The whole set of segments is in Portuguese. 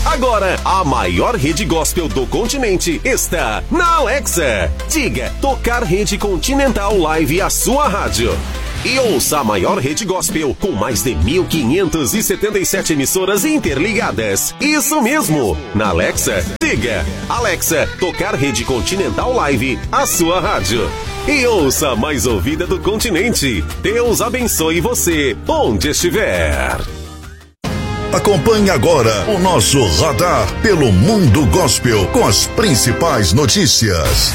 Agora, a maior rede gospel do continente está na Alexa. Diga Tocar Rede Continental Live, a sua rádio. E ouça a maior rede gospel com mais de 1.577 emissoras interligadas. Isso mesmo! Na Alexa, diga Alexa, Tocar Rede Continental Live, a sua rádio. E ouça a mais ouvida do continente. Deus abençoe você, onde estiver. Acompanhe agora o nosso radar pelo mundo gospel com as principais notícias.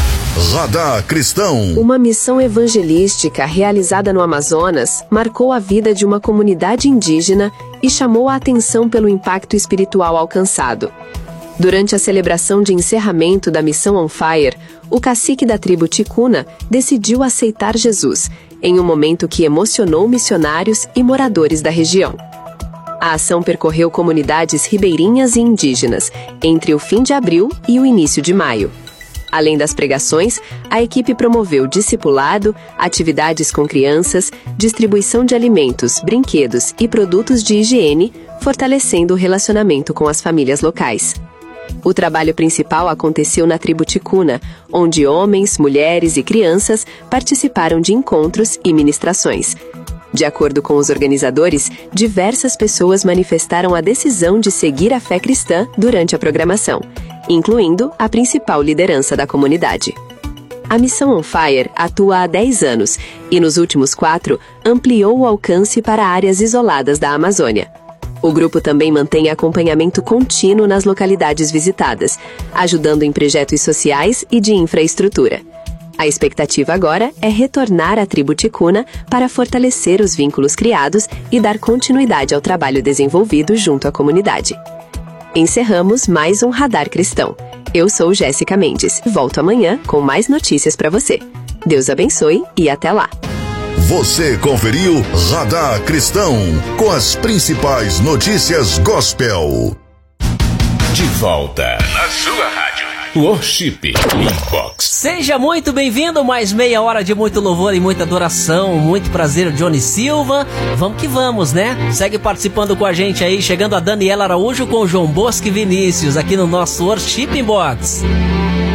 Radar Cristão. Uma missão evangelística realizada no Amazonas marcou a vida de uma comunidade indígena e chamou a atenção pelo impacto espiritual alcançado. Durante a celebração de encerramento da Missão On Fire, o cacique da tribo Ticuna decidiu aceitar Jesus, em um momento que emocionou missionários e moradores da região. A ação percorreu comunidades ribeirinhas e indígenas, entre o fim de abril e o início de maio. Além das pregações, a equipe promoveu discipulado, atividades com crianças, distribuição de alimentos, brinquedos e produtos de higiene, fortalecendo o relacionamento com as famílias locais. O trabalho principal aconteceu na tribo Ticuna, onde homens, mulheres e crianças participaram de encontros e ministrações. De acordo com os organizadores, diversas pessoas manifestaram a decisão de seguir a fé cristã durante a programação, incluindo a principal liderança da comunidade. A Missão On Fire atua há 10 anos e, nos últimos 4, ampliou o alcance para áreas isoladas da Amazônia. O grupo também mantém acompanhamento contínuo nas localidades visitadas, ajudando em projetos sociais e de infraestrutura. A expectativa agora é retornar à tribo Ticuna para fortalecer os vínculos criados e dar continuidade ao trabalho desenvolvido junto à comunidade. Encerramos mais um Radar Cristão. Eu sou Jéssica Mendes. Volto amanhã com mais notícias para você. Deus abençoe e até lá. Você conferiu Radar Cristão com as principais notícias gospel. De volta na sua rádio. Worship Inbox. Seja muito bem-vindo, mais meia hora de muito louvor e muita adoração. Muito prazer, Johnny Silva. Vamos que vamos, né? Segue participando com a gente aí, chegando a Daniela Araújo com o João Bosco e Vinícius aqui no nosso Worship Inbox.